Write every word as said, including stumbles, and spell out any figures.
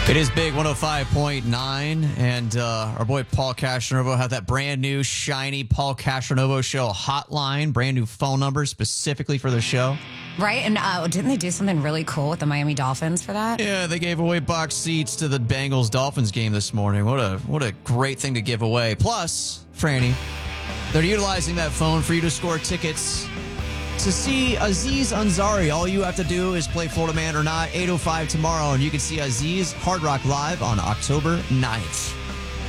It is Big one oh five point nine, and uh, our boy Paul Castronovo had that brand new, shiny Paul Castronovo Show hotline, brand new phone number specifically for the show. Right, and uh, didn't they do something really cool with the Miami Dolphins for that? Yeah, they gave away box seats to the Bengals-Dolphins game this morning. What a what a great thing to give away. Plus, Franny, they're utilizing that phone for you to score tickets to see Aziz Ansari. All you have to do is play Florida Man or Not, eight oh five tomorrow, and you can see Aziz Hard Rock live on October ninth.